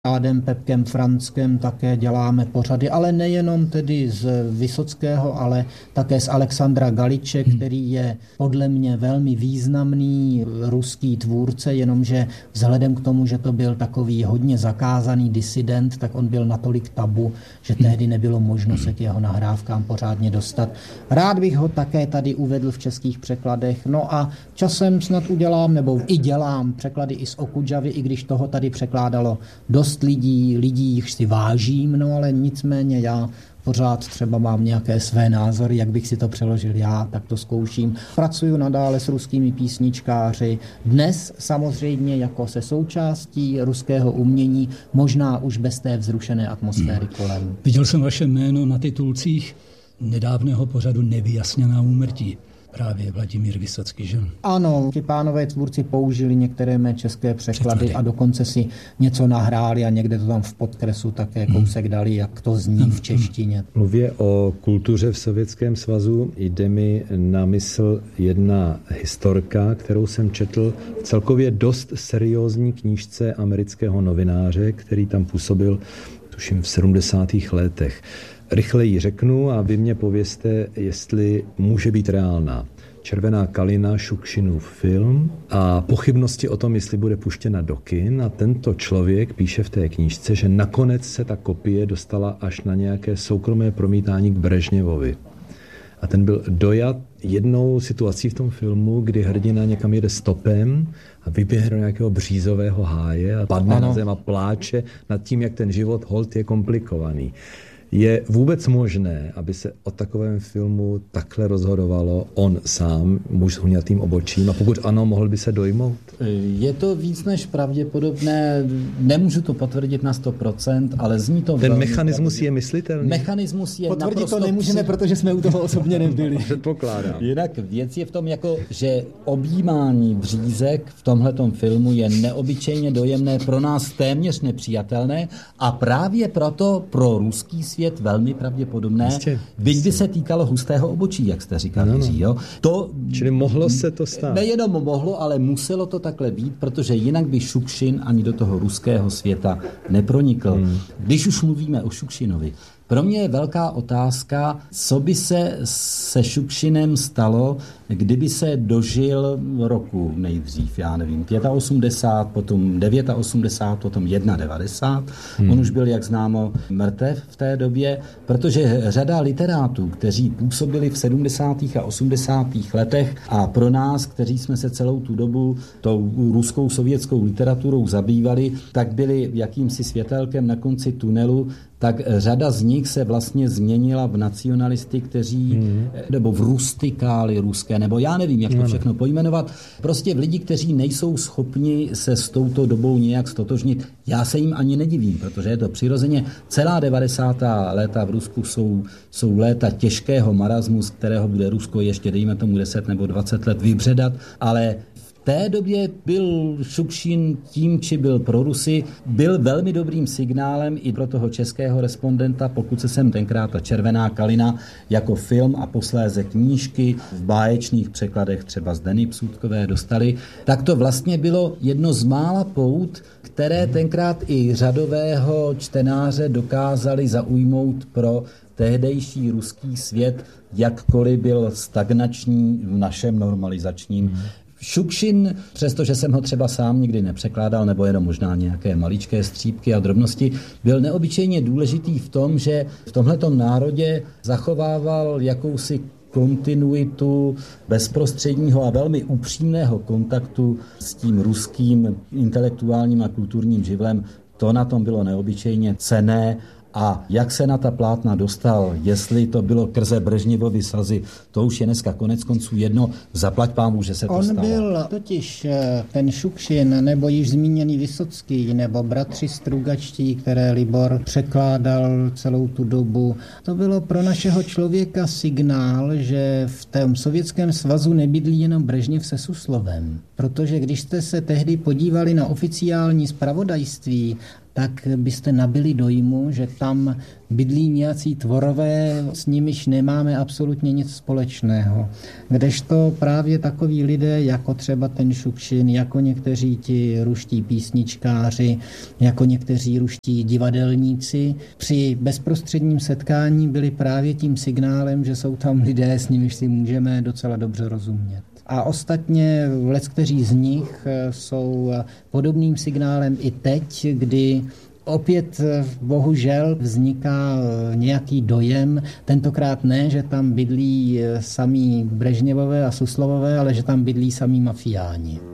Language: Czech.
Rádem Pepkem Franckem také děláme pořady, ale nejenom tedy z Vysockého, ale také z Alexandra Galiče, který je podle mě velmi významný ruský tvůrce, jenomže vzhledem k tomu, že to byl takový hodně zakázaný disident, tak on byl natolik tabu, že tehdy nebylo možno se k jeho nahrávkám pořádně dostat. Rád bych ho také tady uvedl v českých překladech, no a časem snad udělám, nebo i dělám překlady i z Okudžavy, i když toho tady překládalo dost lidí, jichž si vážím, no ale nicméně já pořád třeba mám nějaké své názory, jak bych si to přeložil já, tak to zkouším. Pracuju nadále s ruskými písničkáři, dnes samozřejmě jako se součástí ruského umění, možná už bez té vzrušené atmosféry kolem. Viděl jsem vaše jméno na titulcích nedávného pořadu Nevyjasněná úmrtí. Právě Vladimír Vysocký, že? Ano, ti pánové tvůrci použili některé mé české překlady a dokonce si něco nahráli a někde to tam v podkresu také kousek dali, jak to zní v češtině. Mluvě o kultuře v Sovětském svazu jde mi na mysl jedna historka, kterou jsem četl v celkově dost seriózní knížce amerického novináře, který tam působil, tuším, v 70. letech. Rychle ji řeknu a vy mě povězte, jestli může být reálná. Červená kalina, Šukšinův film a pochybnosti o tom, jestli bude puštěna do kin. A tento člověk píše v té knížce, že nakonec se ta kopie dostala až na nějaké soukromé promítání k Brežněvovi. A ten byl dojat jednou situací v tom filmu, kdy hrdina někam jede stopem a vyběhne do nějakého břízového háje a padne na zem a pláče nad tím, jak ten život holt je komplikovaný. Je vůbec možné, aby se o takovém filmu takhle rozhodovalo on sám, muž s huňatým obočím, a pokud ano, mohl by se dojmout? Je to víc než pravděpodobné, nemůžu to potvrdit na 100%, ale zní to ten mechanismus je myslitelný? Mechanismus je potvrdit naprosto... to nemůžeme, protože jsme u toho osobně nebyli. Předpokládám. Jinak věc je v tom, jako, že objímání břízek v tomhletom filmu je neobyčejně dojemné, pro nás téměř nepřijatelné a právě proto pro ruský svět velmi pravděpodobné, byť by se týkalo hustého obočí, jak jste říkal, Jiří. Jo? Čili mohlo se to stát? Nejenom mohlo, ale muselo to takhle být, protože jinak by Šukšin ani do toho ruského světa nepronikl. Když už mluvíme o Šukšinovi, pro mě je velká otázka, co by se Šukšinem stalo, kdyby se dožil roku nejdřív, já nevím, 85, potom 89, potom 91. On už byl, jak známo, mrtev v té době, protože řada literátů, kteří působili v 70. a 80. letech a pro nás, kteří jsme se celou tu dobu tou ruskou sovětskou literaturou zabývali, tak byli jakýmsi světelkem na konci tunelu, tak řada z nich se vlastně změnila v nacionalisty, kteří, nebo v rustikály ruské, nebo já nevím, jak to všechno pojmenovat, prostě v lidi, kteří nejsou schopni se s touto dobou nějak stotožnit. Já se jim ani nedivím, protože je to přirozeně. Celá 90. léta v Rusku jsou léta těžkého marazmu, z kterého bude Rusko ještě, dejme tomu 10 nebo 20 let vybředat, ale v té době byl Šukšin tím, či byl pro Rusy, byl velmi dobrým signálem i pro toho českého respondenta, pokud se sem tenkrát ta Červená kalina jako film a posléze knížky v báječných překladech třeba z Deny Psůtkové dostali, tak to vlastně bylo jedno z mála pout, které tenkrát i řadového čtenáře dokázali zaujmout pro tehdejší ruský svět, jakkoliv byl stagnační v našem normalizačním. Šukšin, přestože jsem ho třeba sám nikdy nepřekládal, nebo jenom možná nějaké maličké střípky a drobnosti, byl neobyčejně důležitý v tom, že v tomhletom národě zachovával jakousi kontinuitu bezprostředního a velmi upřímného kontaktu s tím ruským intelektuálním a kulturním živlem. To na tom bylo neobyčejně cenné. A jak se na ta plátna dostal, jestli to bylo krze Brežněvovy sazy, to už je dneska konec konců jedno, zaplať pámu, že se to stalo. On byl totiž ten Šukšin, nebo již zmíněný Vysocký, nebo bratři Strugačtí, které Libor překládal celou tu dobu. To bylo pro našeho člověka signál, že v tom Sovětském svazu nebydlí jenom Brežněv se Suslovem. Protože když jste se tehdy podívali na oficiální zpravodajství tak byste nabili dojmu, že tam bydlí nějací tvorové, s nimiž nemáme absolutně nic společného. Kdežto právě takoví lidé, jako třeba ten Šukšin, jako někteří ti ruští písničkáři, jako někteří ruští divadelníci, při bezprostředním setkání byli právě tím signálem, že jsou tam lidé, s nimiž si můžeme docela dobře rozumět. A ostatně leckteří z nich jsou podobným signálem i teď, kdy opět bohužel vzniká nějaký dojem, tentokrát ne, že tam bydlí samí Brežněvové a Suslovové, ale že tam bydlí samí mafiáni.